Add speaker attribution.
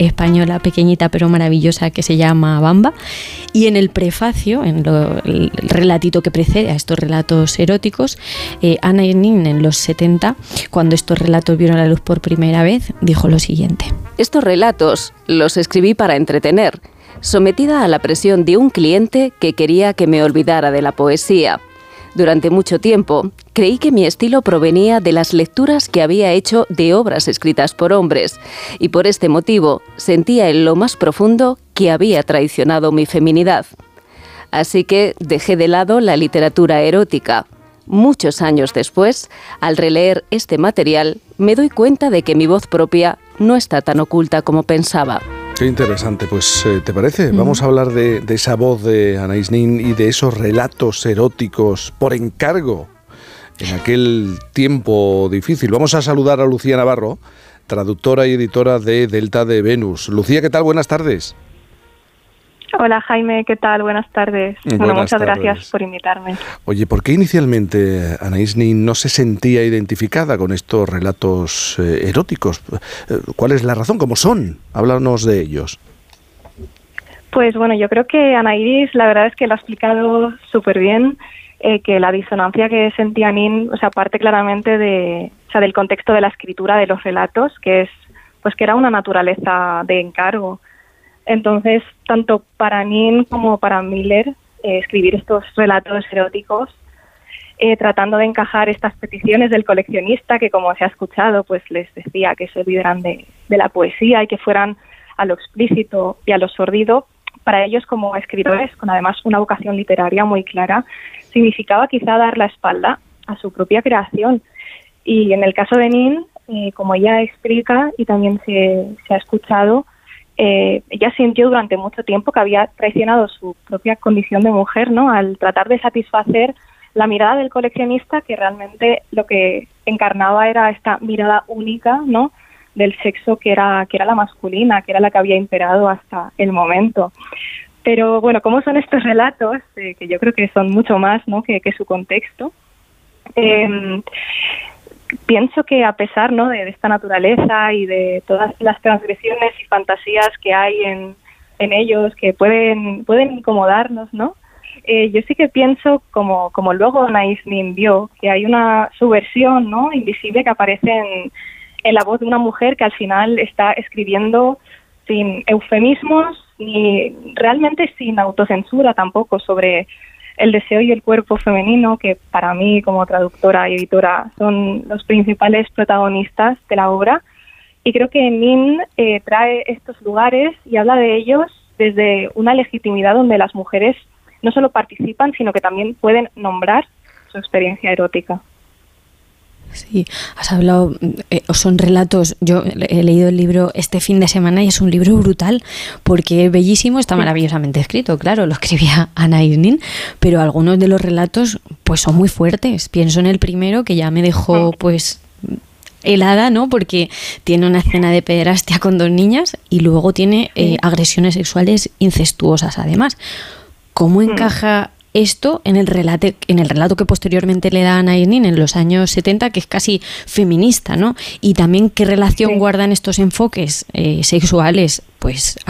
Speaker 1: española pequeñita pero maravillosa que se llama Bamba, y en el prefacio, el relatito que precede a estos relatos eróticos, Anna Nin en los 70, cuando estos relatos vieron la luz por primera vez, dijo lo siguiente:
Speaker 2: estos relatos los escribí para entretener, sometida a la presión de un cliente que quería que me olvidara de la poesía. Durante mucho tiempo, creí que mi estilo provenía de las lecturas que había hecho de obras escritas por hombres, y por este motivo sentía en lo más profundo que había traicionado mi feminidad. Así que dejé de lado la literatura erótica. Muchos años después, al releer este material, me doy cuenta de que mi voz propia no está tan oculta como pensaba.
Speaker 3: Qué interesante, pues ¿te parece? Vamos a hablar de esa voz de Anaïs Nin y de esos relatos eróticos por encargo en aquel tiempo difícil. Vamos a saludar a Lucía Navarro, traductora y editora de Delta de Venus. Lucía, ¿qué tal? Buenas tardes.
Speaker 4: Hola Jaime, ¿qué tal? Buenas tardes. Muchas gracias por invitarme.
Speaker 3: Oye, ¿por qué inicialmente Anaïs Nin no se sentía identificada con estos relatos eróticos? ¿Cuál es la razón? ¿Cómo son? Háblanos de ellos.
Speaker 4: Pues bueno, yo creo que Anaïs la verdad es que lo ha explicado súper bien, que la disonancia que sentía Nin, parte claramente del contexto de la escritura de los relatos, que es pues que era una naturaleza de encargo. Entonces, tanto para Nin como para Miller, escribir estos relatos eróticos, tratando de encajar estas peticiones del coleccionista, que como se ha escuchado, pues les decía que se olvidaran de la poesía y que fueran a lo explícito y a lo sórdido, para ellos como escritores, con además una vocación literaria muy clara, significaba quizá dar la espalda a su propia creación. Y en el caso de Nin, como ella explica y también se ha escuchado, ella sintió durante mucho tiempo que había traicionado su propia condición de mujer, ¿no? Al tratar de satisfacer la mirada del coleccionista, que realmente lo que encarnaba era esta mirada única, ¿no? Del sexo que era la masculina, que era la que había imperado hasta el momento. Pero bueno, ¿cómo son estos relatos? Que yo creo que son mucho más, ¿no? que su contexto. Pienso que a pesar, ¿no? de esta naturaleza y de todas las transgresiones y fantasías que hay en ellos, que pueden incomodarnos, ¿no? Yo sí que pienso, como luego Anaïs Nin vio, que hay una subversión, ¿no? invisible que aparece en la voz de una mujer que al final está escribiendo sin eufemismos ni realmente sin autocensura tampoco sobre el deseo y el cuerpo femenino, que para mí como traductora y editora son los principales protagonistas de la obra. Y creo que Nin trae estos lugares y habla de ellos desde una legitimidad donde las mujeres no solo participan, sino que también pueden nombrar su experiencia erótica.
Speaker 1: Sí, has hablado, son relatos, yo he leído el libro este fin de semana y es un libro brutal porque es bellísimo, está maravillosamente escrito, claro, lo escribía Anaïs Nin, pero algunos de los relatos pues son muy fuertes. Pienso en el primero, que ya me dejó pues helada, ¿no? Porque tiene una escena de pederastia con 2 niñas y luego tiene agresiones sexuales incestuosas además. ¿Cómo encaja esto en el relato que posteriormente le da a Anaïs Nin en los años 70, que es casi feminista, ¿no? Y también qué relación guardan estos enfoques sexuales, pues